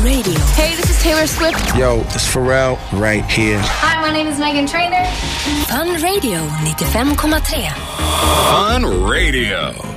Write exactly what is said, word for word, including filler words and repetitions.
Radio. Hey, this is Taylor Swift. Yo, it's Pharrell right here. Hi, my name is Meghan Trainor. Fun Radio nittiofem komma tre. Fun Radio.